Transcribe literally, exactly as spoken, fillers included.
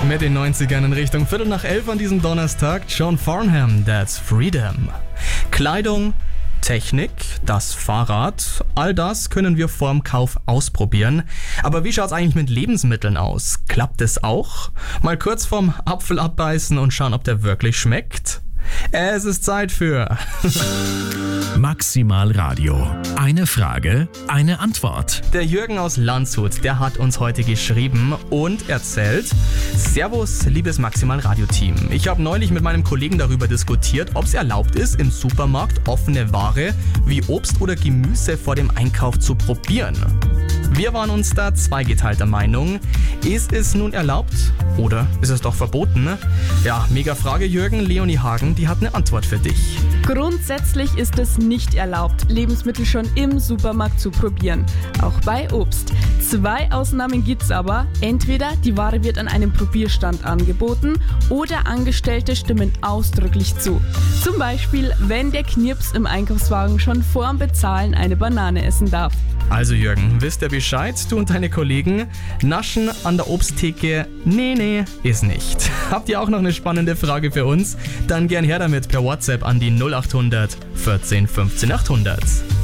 Mit den neunzigern in Richtung Viertel nach elf an diesem Donnerstag. John Farnham, That's Freedom. Kleidung, Technik, das Fahrrad, all das können wir vorm Kauf ausprobieren. Aber wie schaut's eigentlich mit Lebensmitteln aus? Klappt es auch? Mal kurz vom Apfel abbeißen und schauen, ob der wirklich schmeckt? Es ist Zeit für Maximal Radio. Eine Frage, eine Antwort. Der Jürgen aus Landshut, der hat uns heute geschrieben und erzählt: Servus, liebes Maximal Radio Team. Ich habe neulich mit meinem Kollegen darüber diskutiert, ob es erlaubt ist, im Supermarkt offene Ware wie Obst oder Gemüse vor dem Einkauf zu probieren. Wir waren uns da zweigeteilter Meinung. Ist es nun erlaubt oder ist es doch verboten? Ja, mega Frage, Jürgen. Leonie Hagen, die hat eine Antwort für dich. Grundsätzlich ist es nicht erlaubt, Lebensmittel schon im Supermarkt zu probieren, auch bei Obst. Zwei Ausnahmen gibt's aber. Entweder die Ware wird an einem Probierstand angeboten oder Angestellte stimmen ausdrücklich zu. Zum Beispiel, wenn der Knirps im Einkaufswagen schon vorm Bezahlen eine Banane essen darf. Also Jürgen, wisst ihr Bescheid? Du und deine Kollegen, Naschen an der Obsttheke, nee, nee, ist nicht. Habt ihr auch noch eine spannende Frage für uns? Dann gern her damit per WhatsApp an die null acht hundert vierzehn fünfzehn achthundert.